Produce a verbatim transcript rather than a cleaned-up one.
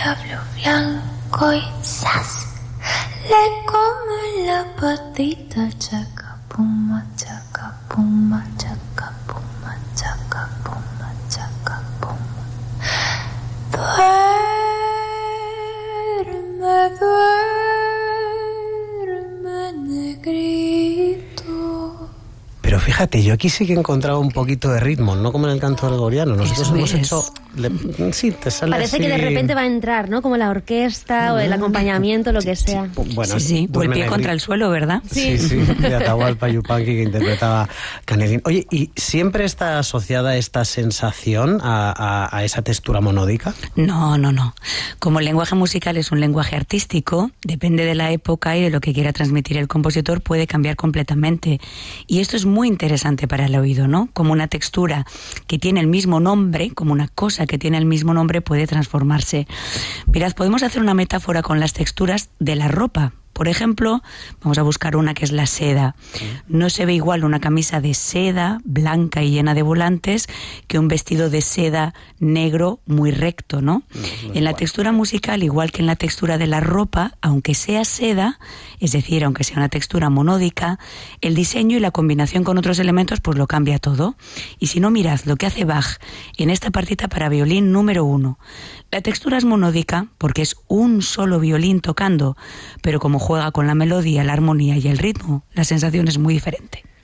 diablo blanco y ¡zas! Le come la patita, chaca, puma, chaca, puma, chaca, puma, chaca, puma, chaca, puma. Duerme, duerme, negrito. Pero fíjate, yo aquí sí que he encontrado un poquito de ritmo, no como en el canto gregoriano. Nosotros Eso hemos es. hecho... Le, sí, te sale Parece así... que de repente va a entrar, ¿no? Como la orquesta o el acompañamiento, lo que sea. Bueno, Sí, sí, o el Duerme pie Negrito. contra el suelo, ¿verdad? Sí, sí, de Atahualpa Yupanqui, que interpretaba Canelín. Oye, ¿y siempre está asociada esta sensación a, a, a esa textura monódica? No, no, no. Como el lenguaje musical es un lenguaje artístico, depende de la época y de lo que quiera transmitir el compositor, puede cambiar completamente. Y esto es muy interesante para el oído, ¿no? Como una textura que tiene el mismo nombre, como una cosa que tiene el mismo nombre, puede transformarse. Mirad, podemos hacer una metáfora con las texturas de la ropa. Por ejemplo, vamos a buscar una que es la seda. No se ve igual una camisa de seda, blanca y llena de volantes, que un vestido de seda negro muy recto, ¿no? No, no en la textura musical, igual que en la textura de la ropa, aunque sea seda, es decir, aunque sea una textura monódica, el diseño y la combinación con otros elementos pues lo cambia todo. Y si no, mirad lo que hace Bach en esta partita para violín número uno. La textura es monódica porque es un solo violín tocando, pero como juega con la melodía, la armonía y el ritmo, la sensación es muy diferente.